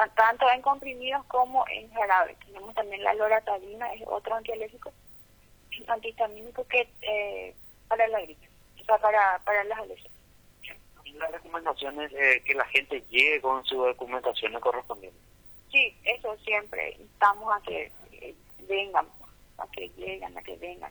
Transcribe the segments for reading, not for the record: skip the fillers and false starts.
tanto en comprimidos como en jarabe. Tenemos también la loratadina, es otro antialérgico, antihistamínico que para la gripe, o sea, para las alergias. Y las recomendaciones que la gente llegue con su documentación correspondiente. Sí, eso siempre, instamos a que vengan, a que lleguen, a que vengan.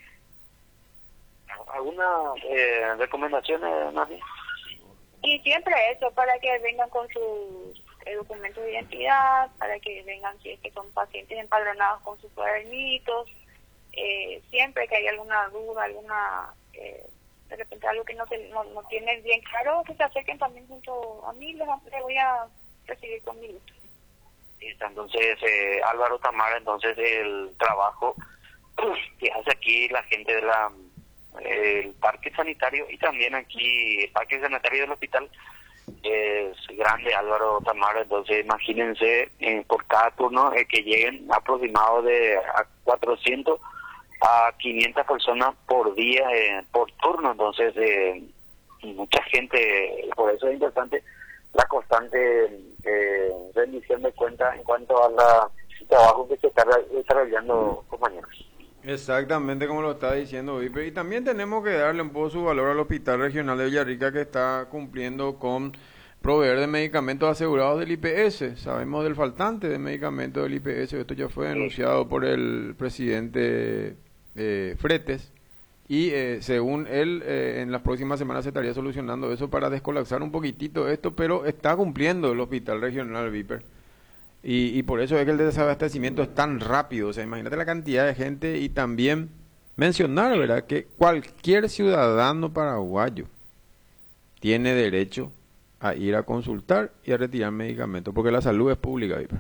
¿Alguna recomendación, Nati? Y siempre eso, para que vengan con sus documentos de identidad, para que vengan si es que son pacientes empadronados con sus cuadernitos, siempre que hay alguna duda, de repente algo que no tienen bien claro, que se acerquen también junto a mí, les voy a recibir con mi gusto. Entonces, Álvaro, Tamara, entonces el trabajo que hace aquí la gente de el parque sanitario y también aquí el parque sanitario del hospital es grande, Álvaro, Tamara. Entonces imagínense por cada turno que lleguen aproximados de a 400 a 500 personas por día, por turno. Entonces mucha gente, por eso es importante la constante rendición de cuentas en cuanto al trabajo que se está desarrollando, compañeros. Exactamente como lo está diciendo Viper. Y también tenemos que darle un poco su valor al Hospital Regional de Villarrica, que está cumpliendo con proveer de medicamentos asegurados del IPS. Sabemos del faltante de medicamentos del IPS, esto ya fue denunciado por el presidente Fretes, y según él en las próximas semanas se estaría solucionando eso para descolapsar un poquitito esto, pero está cumpliendo el Hospital Regional Viper. Y por eso es que el desabastecimiento es tan rápido. O sea, imagínate la cantidad de gente. Y también mencionar, ¿verdad?, que cualquier ciudadano paraguayo tiene derecho a ir a consultar y a retirar medicamentos, porque la salud es pública, Viper.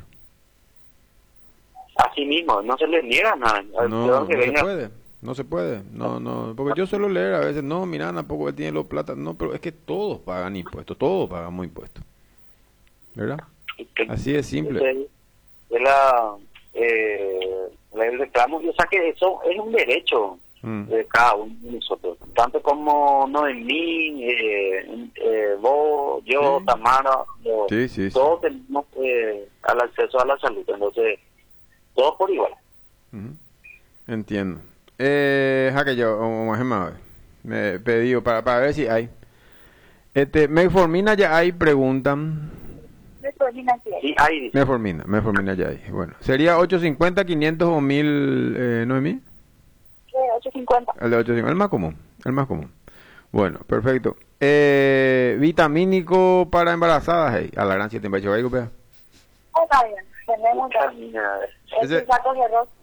Así mismo, no se les niega nada. No se puede. No, porque yo suelo leer a veces, no, mira, tampoco él tiene los plata. No, pero es que todos pagan impuestos, todos pagamos impuestos, ¿verdad? Así de simple. El reclamo, o sea que eso es un derecho de cada uno de nosotros, tanto como Noemí, vos, yo, Sí. Tamara, Sí. todos tenemos al acceso a la salud, entonces todos por igual. Entiendo. Jaque yo, me pedí para ver si hay. Metformina ya hay, preguntan. Sí, hay. Metformina ya hay. Bueno, sería 850, 500 o 1000, Noemí. 850. El de 850, el más común. Bueno, perfecto. Vitamínico para embarazadas, a la gran 7 en Bacho, Está bien, tenemos Ese- sacos de arroz.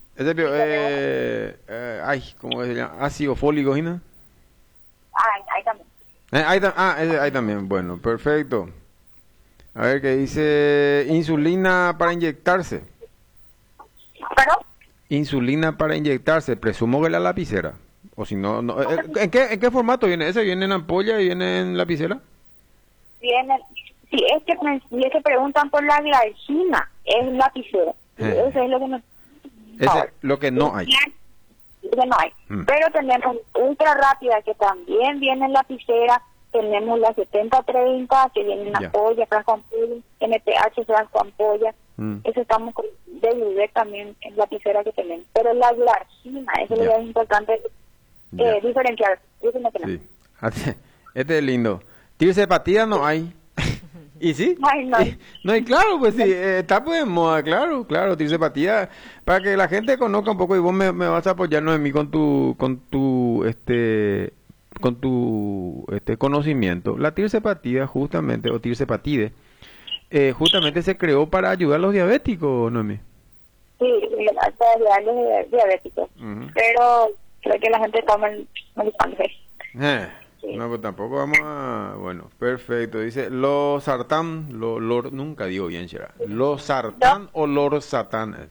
¿cómo se llama? Ácido fólico, ¿no? Ahí también. Ahí también. Bueno, perfecto. A ver qué dice. Insulina para inyectarse. ¿Perdón? Insulina para inyectarse. Presumo que la lapicera. O si no, no. ¿En qué formato viene? ¿Ese viene en ampolla y viene en lapicera? Viene, si es que preguntan por la glargina, es lapicera. Eso es lo que nos... Ese es lo que no hay. Que no hay. Pero tenemos ultra rápida, que también viene en lapicera. Tenemos la 7030, que viene en ampolla, frasco ampolla, NPH, frasco ampolla. Eso estamos con DV también en lapicera que tenemos. Pero la glargina, eso es lo que es importante diferenciar. Eso no tenemos. Sí. Este es lindo. Tirsepatía no hay. ¿Y sí? Ay, no. No, y claro, pues sí, está pues en moda, claro, tirsepatía, para que la gente conozca un poco, y vos me vas a apoyarnos en mí con tu conocimiento. La tirsepatía justamente, o tirsepatide, justamente se creó para ayudar a los diabéticos, Noemí. Sí, para ayudar a los diabéticos. Pero creo que la gente toma el No, pues tampoco vamos a... Bueno, perfecto. Dice, losartán, nunca digo bien, será. ¿Losartán o lorsatán?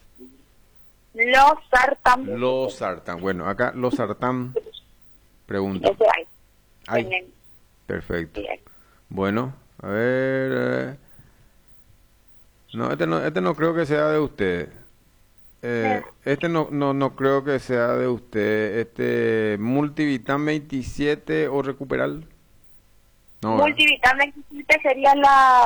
Losartán. Bueno, acá losartán pregunta. Ese hay. Hay. Perfecto. Bueno, a ver... No, este no creo que sea de usted. Este no creo que sea de usted. Multivitam 27 o Recuperal. No, ¿verdad? Multivitaminas serían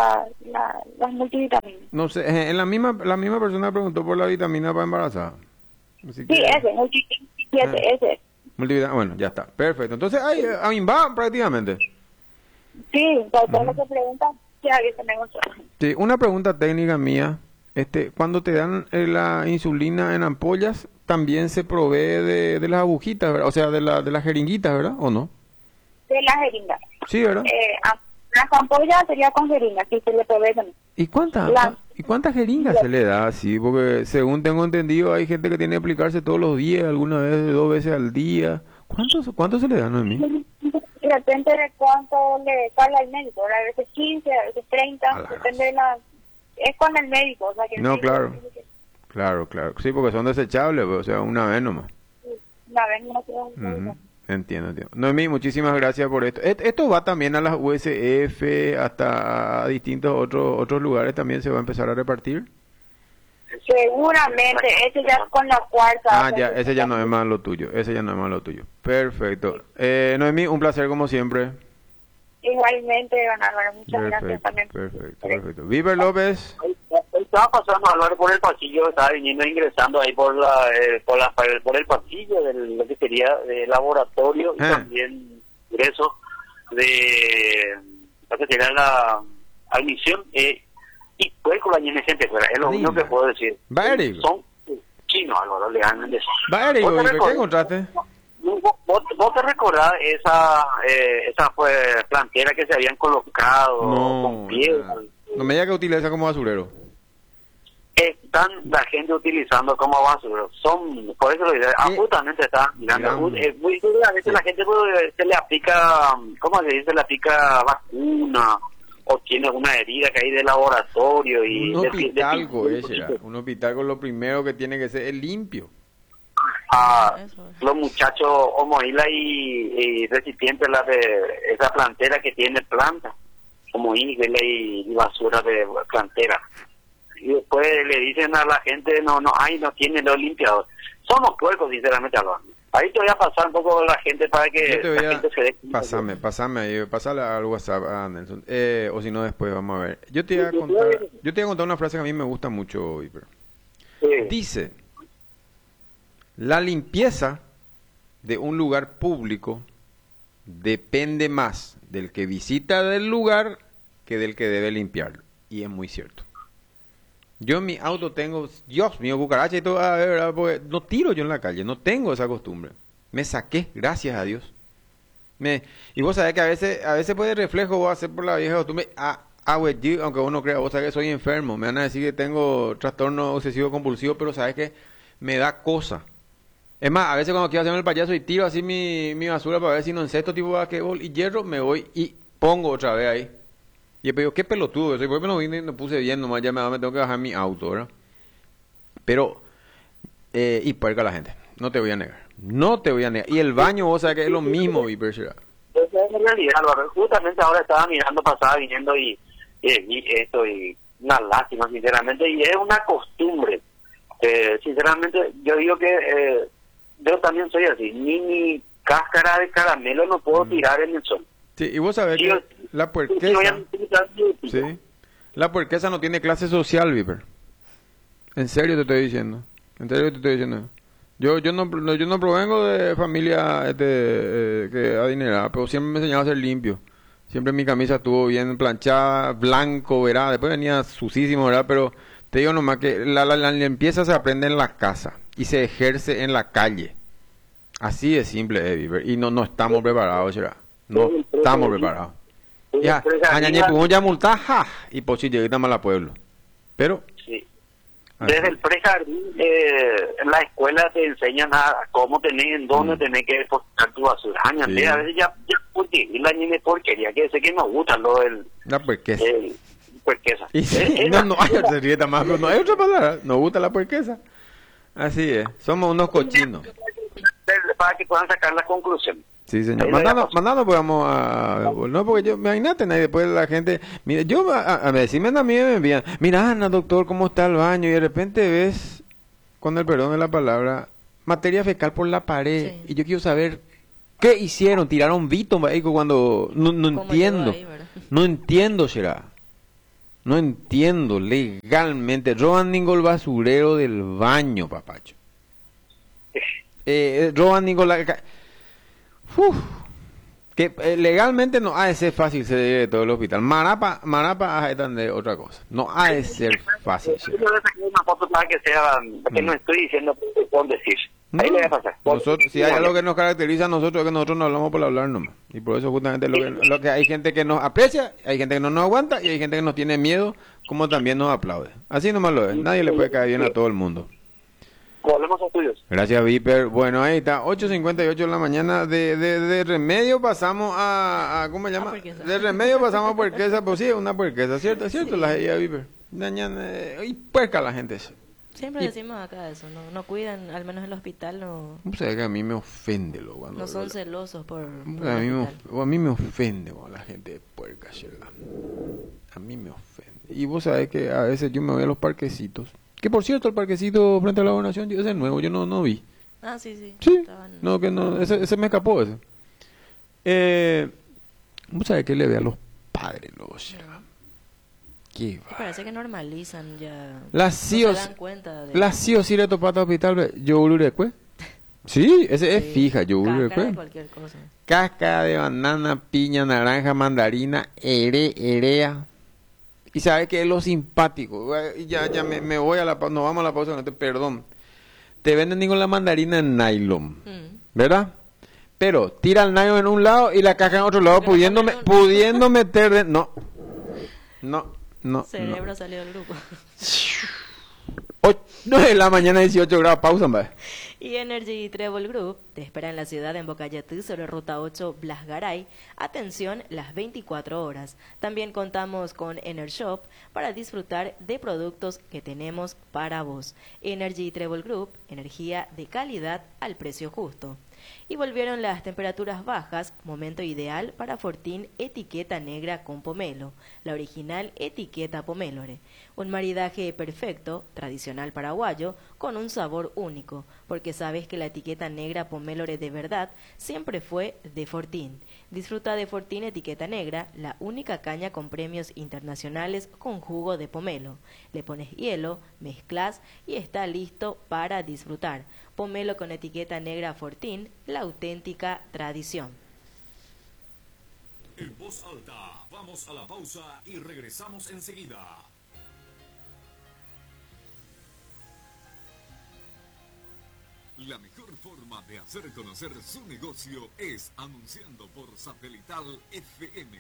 las multivitaminas. No sé, en la misma persona preguntó por la vitamina para embarazada. Así Sí, que, ese, multivitaminas, ese. bueno, ya está, perfecto. Entonces, ahí, a mí va prácticamente. Sí, para todos los que preguntan, ya que tenemos. Sí, una pregunta técnica mía. Cuando te dan la insulina en ampollas, también se provee de las agujitas, ¿verdad? O sea, de las jeringuitas, ¿verdad? ¿O no? De la jeringa. Sí, ¿verdad? Las ampollas sería con jeringa, que se le provee también. ¿Y cuántas jeringas se le da así? Porque según tengo entendido, hay gente que tiene que aplicarse todos los días, alguna vez, 2 veces al día. ¿Cuánto se le da, Noemí? Depende de cuánto le carga el médico, a veces 15, a veces 30, depende de la... Es con el médico, o sea que... No, claro. Claro. Sí, porque son desechables, pues, o sea, una vez nomás. Una vez no se Ujú. Entiendo. Noemí, muchísimas gracias por esto. Esto va también a las USF, hasta a distintos otros lugares también se va a empezar a repartir. Seguramente, ese ya es con la cuarta. Ya, ese ya no es más lo tuyo. Perfecto. Noemí, un placer como siempre. Igualmente, don Álvaro, muchas gracias también. Perfecto. Viver López. Estaba pasando a hablar por el pasillo, estaba viniendo ingresando ahí por el pasillo de lo que sería de laboratorio y también ingreso de lo que sería la admisión y puede con la gente fuera, es lo único que puedo decir. Son chinos, Álvaro, le han de ¿Qué encontraste? ¿Vos te recordás esa plantera que se habían colocado con piedra? No me diga que utiliza como basurero. Están la gente utilizando como basura. Por eso justamente está mirando. Muy a veces la gente se le aplica, ¿cómo se dice? Se le aplica vacuna o tiene una herida que hay de laboratorio. Y un hospital con lo primero que tiene que ser es limpio. Los muchachos homoíla y recipientes de esa plantera que tiene planta, homoíla y basura de plantera. Y después le dicen a la gente, no tiene los limpiadores. Somos puercos, sinceramente hablando. Ahí te voy a pasar un poco la gente para que la gente se dé. Pásame ahí, pásale al WhatsApp a Nelson. O si no, después vamos a ver. Yo te voy a contar una frase que a mí me gusta mucho hoy. Dice, la limpieza de un lugar público depende más del que visita del lugar que del que debe limpiarlo. Y es muy cierto. Yo en mi auto tengo, Dios mío, cucaracha y todo, porque no tiro yo en la calle, no tengo esa costumbre. Me saqué, gracias a Dios. Y vos sabés que a veces puede reflejo vos hacer por la vieja costumbre. Aunque vos no creas, vos sabés que soy enfermo. Me van a decir que tengo trastorno obsesivo compulsivo, pero sabés que me da cosa. Es más, a veces cuando quiero hacerme el payaso y tiro así mi basura para ver si no encesto tipo basquetbol y hierro, me voy y pongo otra vez ahí. Y yo digo, qué pelotudo soy, porque no vine y no puse bien, nomás ya me tengo que bajar mi auto, ¿verdad? Pero, y puerca la gente, no te voy a negar. Y el baño, vos sabés que es lo mismo, Viper. Esa es la realidad, Álvaro. Justamente ahora estaba mirando, pasaba viniendo y esto, y una lástima, sinceramente, y es una costumbre. Sinceramente, yo digo que yo también soy así, ni cáscara de caramelo no puedo tirar en el sol. Sí, y vos sabés que la puerquesa... Sí, la puerquesa no tiene clase social, Viper. En serio te estoy diciendo. Yo no provengo de familia que adinerada, pero siempre me enseñaba a ser limpio. Siempre mi camisa estuvo bien planchada, blanco, ¿verdad? Después venía sucísimo, ¿verdad? Pero te digo nomás que la limpieza se aprende en la casa y se ejerce en la calle. Así de simple, Viper. Y no estamos preparados, ¿verdad? No estamos preparados. Ya, añañe tu ya multaja y pues si lleguita mal a pueblo. Pero sí. Desde el prejardín en la escuela te enseñan a cómo tenés, en dónde tenés que depositar tu basura. Añañe, a veces ya porque la niña porquería, que sé que nos gusta la puerquesa. Puerquesa. No hay otra rieta más, no hay otra palabra. Nos gusta la puerquesa. Así es, somos unos cochinos. Para que puedan sacar la conclusión. Sí, señor. Mandando pues vamos a... No, porque yo, imagínate, después la gente... Mira, yo, a decirme a mí me envían, mira, Ana, doctor, ¿cómo está el baño? Y de repente ves, con el perdón de la palabra, materia fecal por la pared. Sí. Y yo quiero saber, ¿Qué hicieron? Tiraron Vito, marico, cuando... No ¿Cómo entiendo. llegó ahí, verdad? No entiendo, será. No entiendo legalmente. Roban el basurero del baño, papacho. Roban Uf, que legalmente no ha de ser fácil se de todo el hospital. Marapa es de otra cosa. No ha de ser fácil. Yo voy a sacar una foto para que sea, que no estoy diciendo por decir. Ahí le voy a pasar. Nosotros, si hay algo que nos caracteriza a nosotros, es que nosotros no hablamos por hablar nomás. Y por eso justamente lo que hay gente que nos aprecia, hay gente que no nos aguanta y hay gente que nos tiene miedo, como también nos aplaude. Así nomás lo es. Nadie le puede caer bien a todo el mundo. Volvemos a estudios. Gracias, Viper. Bueno, ahí está, 8:58 de la mañana. De remedio pasamos a ¿cómo se llama? De remedio pasamos a puerquesa. Pues sí, es una puerquesa, ¿cierto? Es cierto, Sí. la idea, Viper. Y puerca la gente. Siempre decimos acá eso, no cuidan, al menos en el hospital no, O sea, que a mí me ofende lo cuando... no son celosos por A el mí, hospital. a mí me ofende la gente de puerca, Sheila. A mí me ofende. Y vos sabés que a veces yo me voy a los parquecitos. Que por cierto, el parquecito frente a la gobernación, ese es nuevo, yo no vi. Ah, sí. Sí, Estaban... no, que no, ese me escapó ese. Vos sabés que le ve a los padres, luego, Sheila. Qué Y va. parece que normalizan ya. Las sí no o se sí- dan cuenta de... La sí o sí le topata hospital, yo ururecue. Sí, ese es Sí, fija, yo cáscara de ururecue. cualquier cosa. Cáscara de banana, piña, naranja, mandarina, erea. Y sabes que es lo simpático. Ya me voy a la pausa, nos vamos a la pausa, no te, perdón. Te venden con la mandarina en nylon, ¿verdad? Pero tira el nylon en un lado y la caja en otro lado, Pero pudiendo meter no. Cerebro salió del grupo. 9 de la mañana, 18 grados, pausa, hombre. Y Energy Travel Group te espera en la ciudad de Embocayatú sobre ruta 8 Blasgaray. Atención las 24 horas. También contamos con Enershop para disfrutar de productos que tenemos para vos. Energy Travel Group, energía de calidad al precio justo. Y volvieron las temperaturas bajas, momento ideal para Fortín etiqueta negra con pomelo, la original etiqueta Pomélore. Un maridaje perfecto, tradicional paraguayo, con un sabor único, porque sabes que la etiqueta negra Pomélore de verdad siempre fue de Fortín. Disfruta de Fortín etiqueta negra, la única caña con premios internacionales con jugo de pomelo. Le pones hielo, mezclas y está listo para disfrutar. Pomelo con etiqueta negra Fortín, la auténtica tradición. En voz alta, vamos a la pausa y regresamos enseguida. La mejor forma de hacer conocer su negocio es anunciando por Satelital FM.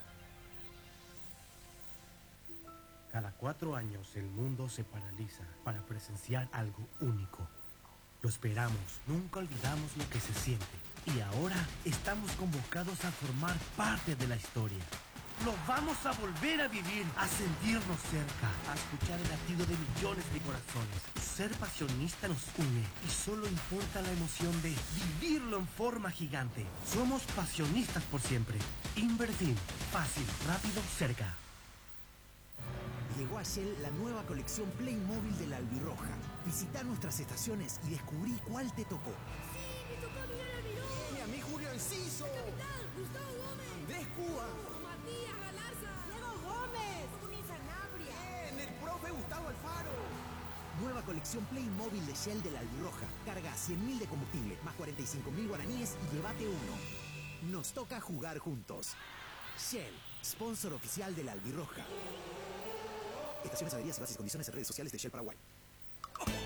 Cada 4 años el mundo se paraliza para presenciar algo único. Lo esperamos, nunca olvidamos lo que se siente. Y ahora estamos convocados a formar parte de la historia. Lo vamos a volver a vivir, a sentirnos cerca, a escuchar el latido de millones de corazones. Ser pasionista nos une y solo importa la emoción de vivirlo en forma gigante. Somos pasionistas por siempre. Invertir, fácil, rápido, cerca. Llegó a Shell la nueva colección Playmobil de la Albirroja. Visita nuestras estaciones y descubrí cuál te tocó. Sí, me tocó Miguel Almirón. Y a mí Julio Enciso. Capitán, Gustavo Gómez. Andrés Cuba. Matías Galarza. Diego Gómez. Juni Sanabria. Bien, el profe Gustavo Alfaro. Nueva colección Playmobil de Shell de la Albirroja. Carga 100.000 de combustible, más 45.000 guaraníes y llévate uno. Nos toca jugar juntos. Shell, sponsor oficial de la Albirroja. Estaciones, averías y bases y condiciones en redes sociales de Shell Paraguay.